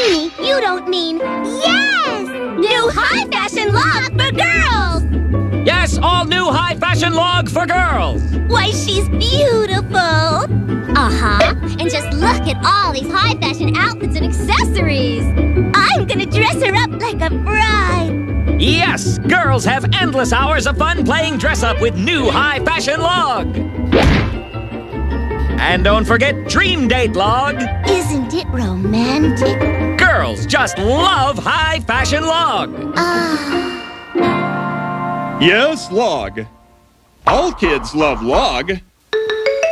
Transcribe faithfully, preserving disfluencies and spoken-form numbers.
Queenie, you don't mean yes! New high-fashion log for girls! Yes, all new high-fashion log for girls! Why, she's beautiful! Uh-huh. And just look at all these high-fashion outfits and accessories! I'm gonna dress her up like a bride! Yes, girls have endless hours of fun playing dress-up with new high-fashion log! And don't forget Dream Date log! Isn't it romantic? Girls just love high-fashion log! Ah... Yes, log. All kids love log.